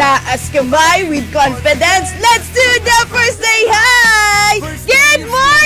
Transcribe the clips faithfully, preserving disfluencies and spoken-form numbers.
Taas kamay with confidence. Let's do the first day. Hi! Good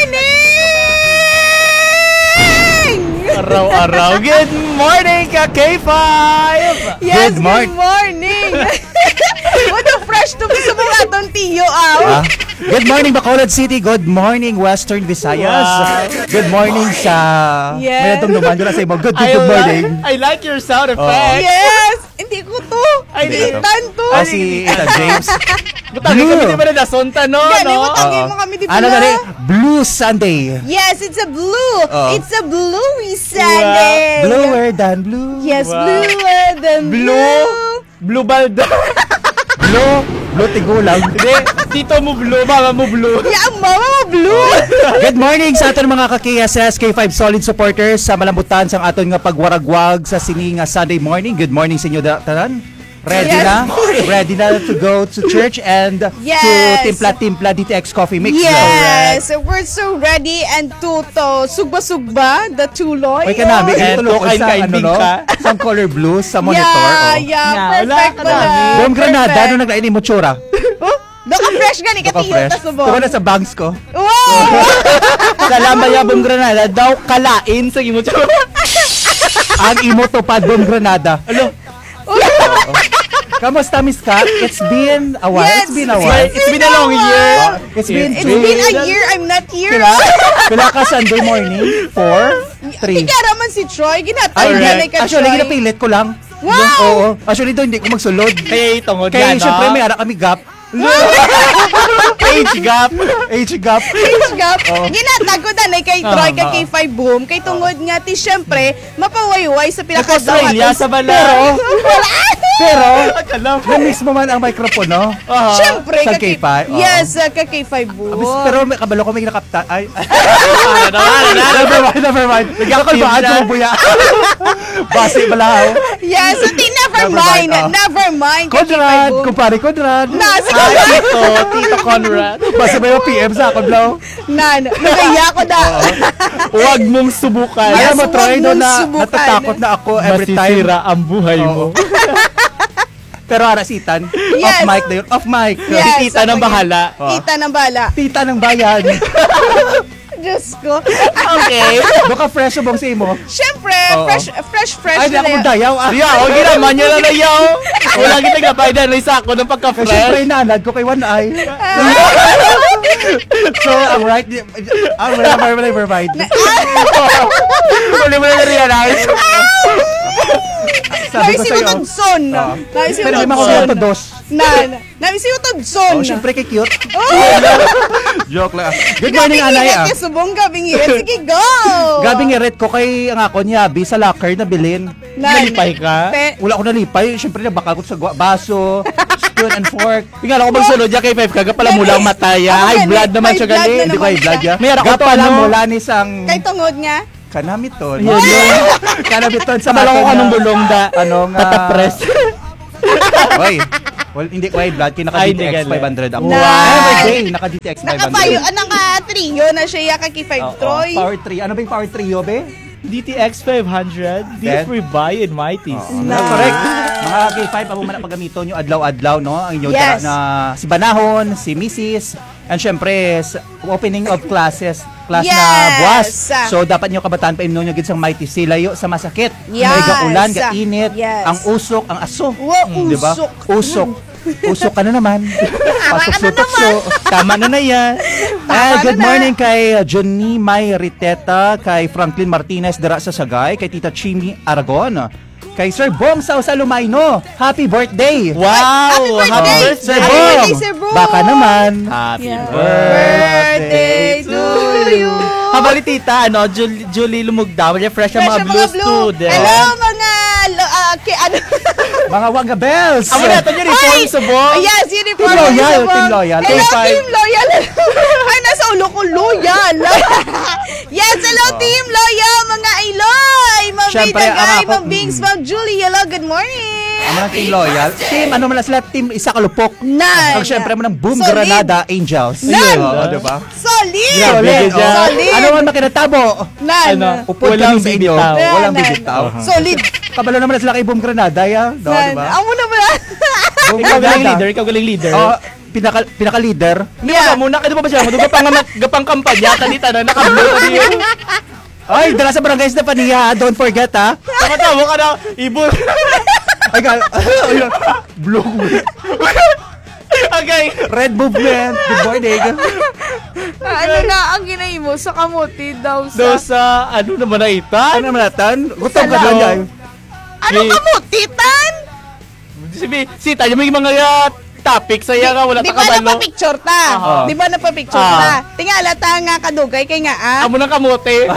morning! Araw-araw. Good morning, ka K five! Yes, good, good morning! What a fresh to sa mga atong tiyo, aw. Ah, good morning, Bacolod City. Good morning, Western Visayas. Wow. Good morning sa... Yes. May natong dumaan ko na sa ibang. Good, good, I good morning. Like, I like your sound effects. Yes! Hindi ko to. Ay, Hindi hindi. tanto. Ah, si Ethan James. Butangin Blue. kami di ba na nasunta, no? Yan, no? ibutangin Oo. mo kami dito Ano na. na rin? Blue Sunday. Yes, it's a blue. Oo. It's a bluey Sunday. Bluer than blue. Yes, Wow. bluer than blue. Blue. Blue balda. Blue. Blue tigulang. Hindi, tito mo blue, mama mo blue. Yeah, mama mo blue. Good morning sa aton mga ka-K S S, K five solid supporters sa malambutan sa aton nga pagwaragwag sa sini nga Sunday morning. Good morning sa inyo da- tanan. Ready Yes. na? Ready na to go to church and Yes. to timpla-timpla D T X Coffee Mix. Yes, we're so ready and to to sugba-sugba the tuloy. May kanami And ito tuloy tukain sa ano kaibig no? ka. Sa color blue sa monitor. Yeah, oh. yeah, Nga, perfect wala ka pala. na. Bom Granada, Perfect. ano naglain mo tsura? Oh, doka fresh gani ka Baka tiyo fresh. ta subong. Tuwa na sa bangs ko. Wow! Salamat ya Bom Granada daw kalain sa imo. Ang imo to pad Bom Granada. Alo. Kamusta, Miss Kat? It's been a while. Yes, it's been a it's while. been- It's been a long year. It's been It's three. been a year I'm not here. Pila? Pila ka Sunday morning? Four? Three. Hindi ka naman si Troy. Ginatay Correct. ganay ka, Actually, Troy. ginapilit ko lang. Wow! Oo. Actually, doon hindi ko magsulod. Kaya itungod Kaya yan, syempre no? may anak kami gap. Age gap. Age gap. Age gap. Oo. Ginatag ko danay kay Troy, Oo, kay oo. K five Boom. Kay tungod nga ti syempre, mapawayway sa pinakadawat. Nag-Australia sa bala. Wala! Pero, Alam. na-miss mo man ang microphone, no? Aha. Syempre, Sa kay K five, oo. Yes, uh, kay K five Boom. Abis, pero may kabalo ko may nakapta. Ay, Ano na, ano na, ano never mind, never mind. Nagkakal ba? siya. Ano buya? Basi balahaw. Yes, so ti never Never mind. mind, oh. Never mind. kay K Conrad, five Boom. kumpare Conrad. Nasa Ah, Tito, Tito Conrad. Basi may yung P M sa akin, Blau. Nan, nagaya ko na. Huwag mong subukan. Yes, Alam mo, huwag Troy, no, mong na subukan. natatakot na ako every time. Masisira ang buhay mo. Oo. Pero ara si Ethan, Yes. off mic na yun. Off mic. Yes, Si Tita ako nang yun. bahala. Tita ng bala. Tita ng bayan. Diyos ko. Okay. Baka fresh bong sa imo. Syempre, Oo. fresh, fresh, fresh. Ay, di ako na yun. magdayaw. Ah. Riya, huwag ginaman niya na layaw. Wala kita nagbay na lang sa ako ng Kasi pagka-fresh. syempre, nanad ko kay One Eye. So, I'm right. I'm never, never mind. Huli mo na na-realize. Sabi ko Naisi sa'yo. utod son. Oo. Naisi Pero may utod mga son. to dos. Na, naisi utod son. Oh, syempre kay cute. Oh, Joke lang. Good morning, gabing Anay. iret Ah. kay subong gabing iret. Sige, go! Gabing iret ko kay ang ako niya, Bi, sa locker na bilin. Nan. Nalipay ka? Pe- Wala ko nalipay. Syempre, nabakal ko sa gwa- baso, spoon and fork. Tingnan ako magsunod niya kay Five Kaga pala mula ang mataya. Ako High gani, blood naman high siya blood gali. na Hindi ko high blood siya. ya. May anak ko Gato pa, lang no? mula ni sang Kay tungod nga. kanamiton. Yun, yun. Kanamiton sa Sabala ko aton anong na- bulong da. Ano nga? Tatapres. Oy. Well, hindi ko high blood. Kaya naka Ay, D T hindi X gali. five hundred ako. Nice. Every day, naka D T X five Nakapayo, hundred. ah, naka-trio na siya kay K five Oo, Troy. Power three. Ano ba yung Power three, Yobe? D T X five hundred. Then? Free buy in Mighties. Oo, Nice. correct. Mga K five, amo man ang paggamiton nyo adlaw-adlaw, no? Ang inyong Yes. tara na si Banahon, si Missus and syempre, sa opening of classes, class na Yes. buwas. So, dapat nyo kabataan pa imno nyo gid sang mighty silayo sa masakit. Yes. May gaulan, gainit, Yes. ang usok, ang aso. Wow, Mm, di ba? usok. Usok. Usok ka na naman. Pasok-sutok-so. Tama na na yan. Ah, Tama good na na. morning kay uh, Johnny May Riteta, kay Franklin Martinez dira sa Sagay, kay Tita Chimi Aragon, kay Sir Bong sa Usalumayno. Happy birthday! Wow! Happy birthday! Sir Happy Bong! birthday, Sir Bong! Baka naman. Happy Yeah. birthday to you. Habali tita, ano, Julie, Julie Lumugdaw, fresh ang mga blue students. Hello, mga, lo- ah, kay, ano, Mga Wanga Bells! Amo na ito yung reform sa buong. yes, uniform. Team Loyal, Sa bong. Team Loyal. Hello, K five. Team Loyal. Ay, nasa ulo ko, Loyal. Yes, hello, Team Loyal, mga Iloy. Ma'am Siyempre, Bidagay, ang ako- Ma'am Bings, Ma'am Julie. Hello, good morning. Ang mga Team Loyal. Team, ano man na sila? Team Isa Kalupok. Nan. Ang syempre mo ng Boom Solid. Granada Angels. Nan. Oo, diba? Solid. Grabe, Solid. dyan. oh. Solid. Ano man makinatabo? Nan. Ano? Upod Walang kami sa inyo. bibitaw. Walang Nan. bibitaw. Solid. Kabalo naman na sila kay Boom Granada, ya? No, Nan. diba? Amo na ba? Bong Ikaw galing Brigada. leader, ikaw galing leader. Oh, pinaka pinaka-leader. Yeah. Muna ka ba ba siya? Gapang gapang kampanya tanita na nakablo tadi. Ay, dala sa barangay na paniya, don't forget ha. Tama ka na ibon. Ay, gal. Blue. Okay. Red movement. Good morning. ano na ang ginay mo sa kamuti daw sa... Do sa ano naman na itan? Ano naman natin? Gutom ka Salaw. doon yan. Ano Di- kamuti, Tan? Sabi, si tayo may mga uh, topic saya nga wala Di ta ba kabalo. napapicture ta? Aha. Di ba napapicture Ah. ta? Tingala ta nga kadugay kay nga ah. Amo nang kamote.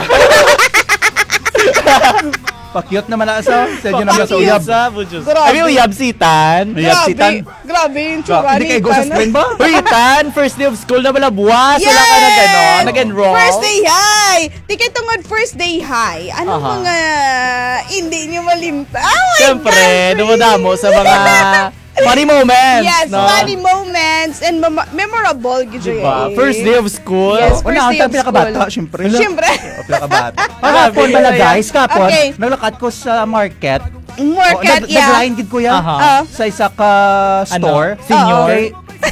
Pakyot naman na sa. Sa inyo naman sa Pakyot. uyab. Sa bujos. Grabe. Abi uyab si Tan. Uyab si Tan. Grabe, grabe yung tsura Hindi ni kayo go sa Tan. spring ba? Uy, Tan, first day of school na pala buwas. Wala ka na gano'n, nag-enroll. First day high! Di kayo tungod first day high. Anong Aha. mga hindi nyo malimta? Oh my Siyempre, God! dumadamo sa mga funny moments. Yes, no? funny moments and mem- memorable. Gidyo Diba? eh. First day of school. Yes, O first na, day ang of pinakabata, school. syempre. Siyempre. O, pinakabata. Kahapon pala guys, kahapon, Okay. naglakad ko sa market. Market, O, nag- yeah. Nag-line gid ko ya Aha. Ah. sa isa ka store. Ano? Senior? Okay.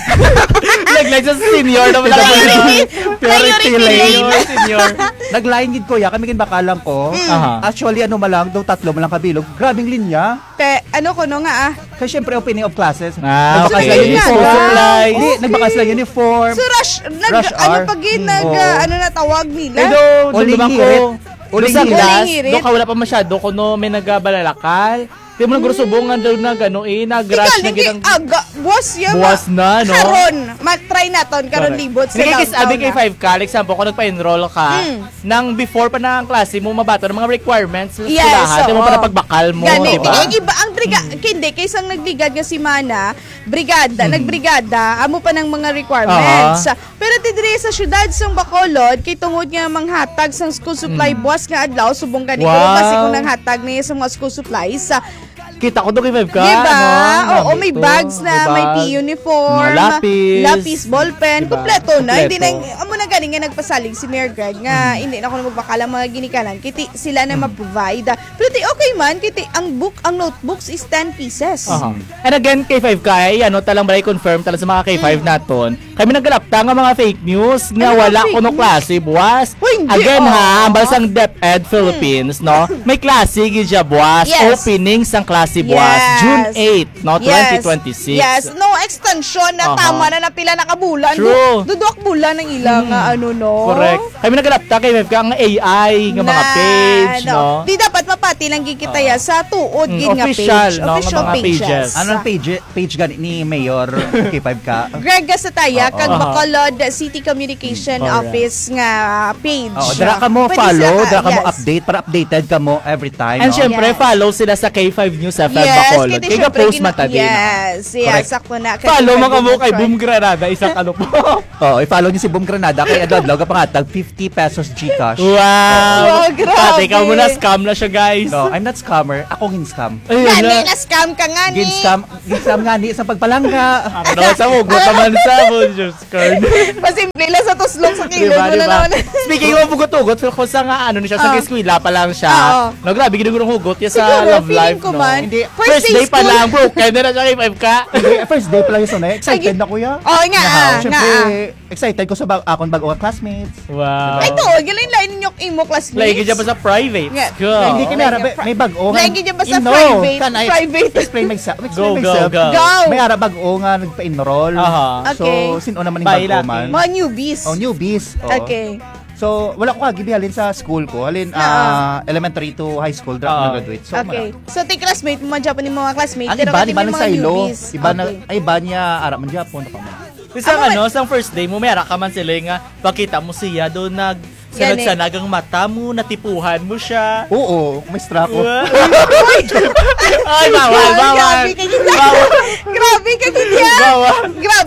Nag-like sa senior na wala Priority. Priority Priority lane. lane. Senior. Nag-line gid ko ya kami kin bakalang ko. Aha. Actually ano malang daw tatlo malang kabilog. Grabing linya. Te, ano ko no nga ah. Kasi syempre opening of classes. Ah, Nagbakas okay. lang Yun uniform. nga, School supplies. Hindi, nagbakas lang uniform. So rush, nag, Rush ano hour. pag yun, Mm, nag, oo. ah, ano na tawag nila? Pero, Uling doon hirit. ako. Uling Sa hirit. class, Uling hirit. doon ka wala pa masyado. Kuno may nagabalalakal. Di mo nagurusubong nga daw na gano'n eh. Nag-rush na Ikaw, ginang... aga, buwas yan. Buwas na, no? Karon, mag-try naton, karon libot sa Hindi kasi downtown abi kay na. five ka, example, kung nagpa-enroll ka, Mm. nang before pa na ang klase mo, mabato ng mga requirements sa Yes, eskwelahan, di mo oo. para pagbakal mo, Gani, di ba? tingin iba ang briga, hindi kaysang nagligad nga si Mana, brigada, nagbrigada, amo pa ng mga requirements. Pero tidiri sa syudad sang Bacolod, kay tungod nga manghatag sang school supply buwas nga adlaw subong kani ko Wow. kasi kung nanghatag niya sa mga school supplies sa Kita ko doon kay five ka, diba? no? Oo, may Nandito, bags na, may bag, P-uniform, mga lapis. lapis, ballpen, Diba? kompleto na. Hindi na, Kompleto. amo na galing nga nagpasalig si Mayor Greg nga, hindi na ako na magbakala mga ginikanan, kiti sila na ma-provide. Pero ti okay man, kiti ang book, ang notebooks is ten pieces. Aha. And again, K five ka, ay, ano, talang balay confirm tala sa mga K five naton. Kami naggalapta nga mga fake news nga Ano mga wala fake kuno news? klase buwas. Uy, hindi, Again oh. ha, ang balasang DepEd Philippines, no? May klase gidya buwas. Yes. Opening sang klase buwas. Yes. June eighth, no? twenty twenty-six. Yes, no extension na Aha. tama na na pila na kabulan. True. Du- Dudok bulan ng ilang nga ano no. Correct. Kami naggalapta kay five ka ang A I nga mga Na, page, ano, no? Di dapat mapati lang gikita ya sa tuod Mm, gid nga official, page. no, nga Official mga pages. pages. Ano ang page page gani ni Mayor K five ka? Greg Gasataya, Oo. kag Aha. Bacolod City Communication Correct. Office nga page. Oo, dara ka mo Pwede follow, sila ka- dara ka mo yes. update para updated ka mo every time. And no? syempre, Yes. follow sila sa K five News F M Yes, Bacolod. kiti Kaya syempre post gina- mata din. Yes, yes, Correct. sakto na. Kay Follow Kay mga mo Boom kay Troy. Boom Granada, isang ano po. Oh, i-follow niyo si Boom Granada kay adlaw ka pangatag fifty pesos GCash. Wow! Wow, grabe. Pati ikaw muna, scam na siya, guys. No, I'm not scammer. Ako gin scam. Ayun Gani, na. na-scam ka nga ni. Gin scam, gin scam nga ni sa pagpalangga. Ano, sa mugot naman sa Bonjour Skirt. Pasimple lang sa tuslong sa kilid Diba, mo na diba? naman. Speaking of hugot-hugot, kung sa nga, ano ni siya, sa Ah. eskwela pa lang siya. Oo. No, grabe, ginugurong hugot niya sa Siguro, love feeling life, ko no? man. Hindi. First day pa school. lang, bro. Kaya na na siya kay five ka. Hindi, first day pa lang yung sunay. Excited na kuya. Oh, nga, Nga, ah, nga. Siyempre, ah. excited ko sa bag akong bago classmates. Wow. Ay, to, galing lain ninyo imo classmates. Like, dyan pa sa private. Nga. Go. Ay, hindi kami Like, harap, may bago. Like, dyan ba sa Ino, private? Can I Private. explain myself? Explain Go, go, myself. go. Go. May harap bago nga nagpa-enroll. Aha. Okay. So, sino naman yung Bye, bago Lucky. man? Mga newbies. Oh, newbies. Oh. Okay. So, wala ko kagibi halin sa school ko. Halin Ah. ah, elementary to high school, dra Ah. na graduate. So, Okay. So, ti classmate mo man Japan yung mga classmate. Ang pero iba, kasi iba may ng mga silo. newbies. Iba na, Okay. ay, iba niya, arap man Japon. Ako man. Isang Amo, ano, isang first day mo, mayara ka man sila nga, pakita mo siya doon, nag, Gani. sanag-sanagang mata mo, natipuhan mo siya. Oo, may stra ko. Wow. Ay, bawal, bawal. Grabe ka gitya. Grabe ka gitya. Bawal. Grabe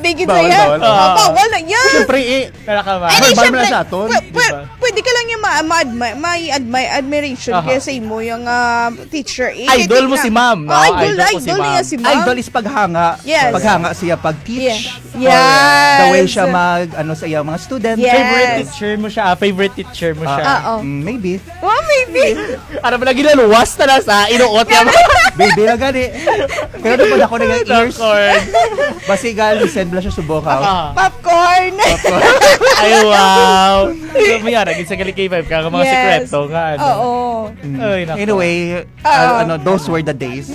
grabe gid Bawal, saya. bawal. Oh, bawal na yan. Siyempre, eh, Kaya ka ba? Ay, di, Verbal mo syempre, na sa aton, pwe- di pwe- ba? pwede ka lang yung ma- ma-admi- may admi- admiration Aha. kaya sa imo yung ah, teacher. Eh, Idol kaya mo tingnan- si ma'am, no? Oh, idol, Idol ko idol, si niya ma'am. si ma'am. Idol is paghanga. Yes. Paghanga siya pag-teach. Yeah. Or Yes. the way siya mag, ano sa iya mga student. Yes. Favorite teacher mo siya, ah, favorite teacher mo siya. Ah, oh. Mm, maybe. Oh, maybe. Ano ba lagi naluwas na na sa inuot niya? Baby lang gani. Pero doon ako nag ears. Popcorn. Basigal, send bala siya subukaw. Ah. Popcorn. Ay, wow. So, may ara, sa Gali K five ka, mga Yes. sekreto nga. Ano. Oo. Ay, nako. Anyway, Ah. uh, ano, those were the days.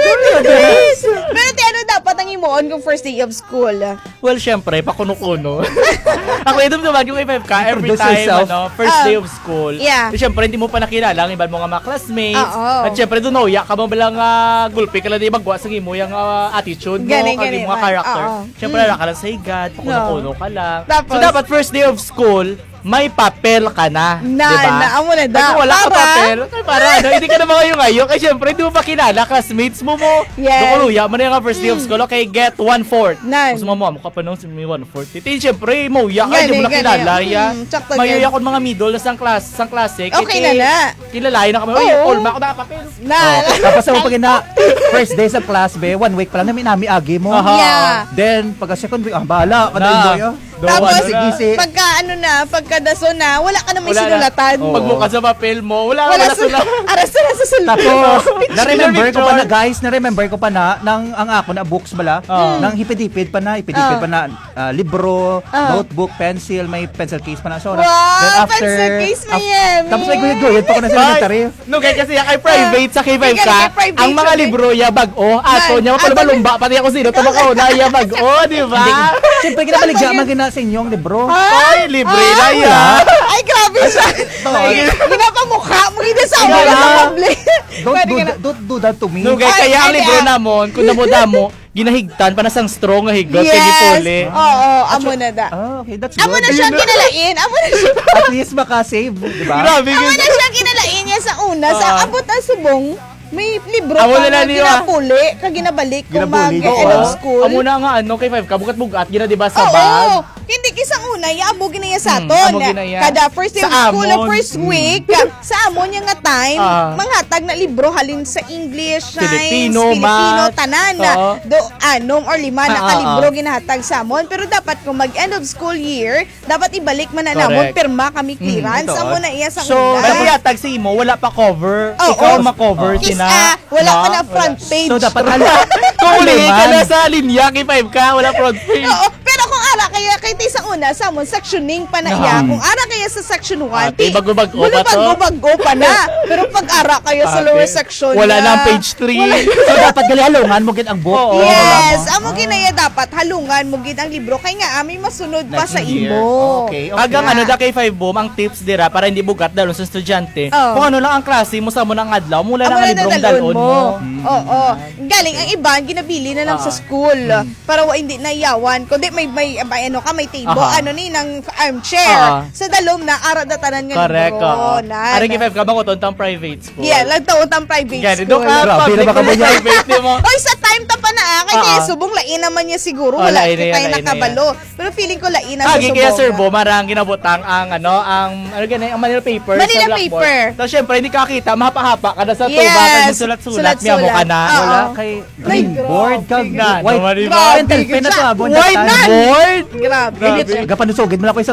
Yes. Pero ti ano dapat ang imuon kung first day of school? Well, syempre, pakuno-kuno. Ako ito naman yung K five ka every Introduce time, yourself. ano, first Ah. day of school. Yeah. Eh, syempre, hindi mo pa nakilala ang iba mga mga classmates. Oo. At syempre, doon, ya, ka mo bilang uh, gulpi ka lang di magwa sa imo yung ah, attitude mo, Galing, kag galing yung mga man. character. Oo. Syempre, mm. ka lang sa higad, pakuno-kuno ka lang. Tapos- so, dapat first day of school, may papel ka na. Na, diba? na, amo na da. At kung wala ka Para- papel, ay para ano, hindi ka na mga yung ngayon. Kasi syempre, hindi mo pa kilala, classmates mo mo. Yes. Dukuluya, mo na yung first day of school, okay, get one-fourth. Nan. Gusto mo mo, mukha pa nung may one-fourth. Ito, syempre, mo, ya, Gani, ay, di mo na gani. kilala, ya. Mm, sakto Mayaya yan. ko mga middle, sang class, sang klase. Okay na na. Kilalain na kami, ay, Oo. all ba ako nakapapel? Na. Tapos ako pag na first day sa class, be, one week pa lang namin nami agi mo. Aha. Yeah. Then, pagka second week, ah, bahala. Kada Na. enjoy, oh. Do, Tapos, ano na. Sige, pagka ano na, pagka daso na, wala ka na may Wala na. sinulatan. Oo. Pag mukha sa papel mo, wala, Wala wala, sulat. sulat. Aras na sa sulat. Tapos, na-remember ko pa na, picture. guys, na-remember ko pa na, nang ang ako na books bala, Ah. nang hipid-hipid pa na, hipid-hipid Ah. pa na, ah, libro, Ah. notebook, pencil, may pencil case pa na. So, Wow, then pencil case, af- Miami. Tapos may guyod-guyod pa ko na sa elementary. No, kaya kasi kay private sa K five Kaya ka, kay private ang mga sabi- libro ya bag-o, ato Nan, niya, ato mapalabalumba, pati ako sino, tumakaw na ya bag-o, di ba? Siyempre, kinabaligya man gina sa inyong libro. Ay, libre na ya. Ay, grabe siya. Ay, ginapamukha mo, hindi sa Hindi wala na. sa public. Don't Pwede do, ka na- that, don't do that to me. No, kaya, Ay, kaya ang ay, libro ah. namon, kung damo-damo, ginahigtan pa na sang strong nga higot, kaya gipuli. Oo, amo na da. Ah, okay, that's Amo good. na siya kinalain. Amo na siya. At least maka-save, di ba? Grabe, Amo yun. na siya kinalain niya sa una. Sa Ah. abot ang subong, may libro Amo pa na na lang niyo, ah. ginapuli, kag ginabalik kung Ginabuli, mag-end oo. of school. Amo na nga, ano, kay five ka, bugat-bugat, gina, di ba, sa Oo, bag? hindi kisang una, yaabo ginaya sa Hmm, aton. amo ginaya. Kada first day Sa of school, amon. o first week, sa amon niya nga time, Ah. manghatag na libro halin sa English, Science, Filipino, Filipino, math. tanan na. Oo. Do, anom or lima na Ah, ka ah, libro ah. ginahatag sa amon. Pero dapat kung mag-end of school year, dapat ibalik man na Correct. namon, pirma kami clearance. ito, Amo na iya sa So, una. may yatag si Imo, wala pa cover. Oo. Ikaw ma-cover, Kiss sina. ah, wala na, pa na front wala. page. So, dapat halo. Kung uli ka Haliman. na sa linya, kay five ka, wala front page. Oo, pero kung ara kaya kay ti sa una sa amon sectioning pa na iya. Kung ara kaya sa section one, Ate, bago-bago pa to. bago-bago pa na. Pero pag ara kaya sa Ate, lower section wala na, na page three. So, dapat gali halungan mo gid ang book. Oo. Yes, amo kinaya dapat halungan mo gid ang libro kay nga ami masunod pa Next sa year. imo. Okay, okay. Agang Yeah. ano da kay five boom, ang tips dira para hindi bugat dalon sa estudyante. Oo. Kung ano lang ang klase mo sa mo ng adlaw, mula Amo na nga na librong dalon dalon mo. mo. Oo. Galing ang iba ginabili na lang Ah. sa school para wa hindi nayawan. Kundi may may, may ano ka may table, Aha. ano ni ng armchair. Ah. Sa dalom na ara da tanan nga Correct. libro. oo. Na. Ari kay five ka ba ko tong private school? Yeah, lagtaon ang private Gani, school. doon ka, Grabe public na baka mo ba yan? private di mo. Oy, sa time ta pa na ah, kay Ah, kaya ah. subong lain naman niya siguro. Oh, Wala lain na kita yan, tayo lain na nakabalo. Pero feeling ko lain na sa Agi subong. kaya Sir Bo, marang ginabutang ang ano, ang ano ganyan, ang Manila paper Manila sa blackboard. paper. Tapos syempre hindi ka kita, mahapa-hapa ka na sa Yes. tubakan mo sulat-sulat, miya mo ka na. Sulat-sulat. Wala Oo. kay Ay, green board kag Na, white no, Mariba. white pen na to Grabe, abon White datan. board! Grabe. Gapanusugid mo na ko isa